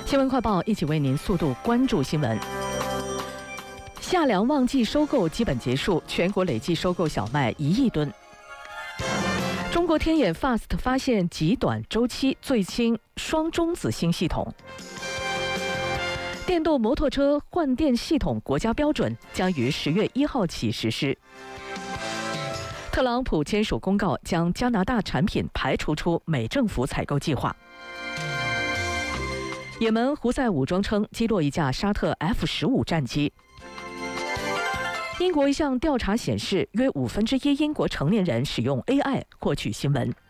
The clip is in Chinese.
新闻快报，一起为您速度关注新闻。夏粮旺季收购基本结束，全国累计收购小麦1亿吨。中国天眼 FAST 发现极短周期最轻双中子星系统。电动摩托车换电系统国家标准将于10月1号起实施。特朗普签署公告，将加拿大产品排除出美政府采购计划。也门胡塞武装称击落一架沙特 F-15战机。英国一项调查显示，约1/5英国成年人使用 AI 获取新闻。